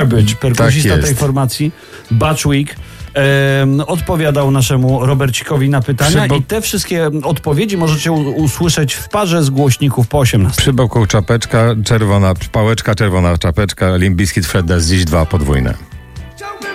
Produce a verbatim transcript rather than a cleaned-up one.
Garbage, perkusista Tak tej jest. formacji, Butchwick, em, odpowiadał naszemu Robercikowi na pytania Przybo- i te wszystkie odpowiedzi możecie u- usłyszeć w parze z głośników po osiemnastej. Przy boku czapeczka, czerwona pałeczka, czerwona czapeczka, Limp Bizkit, Fred Durst, dziś dwa podwójne.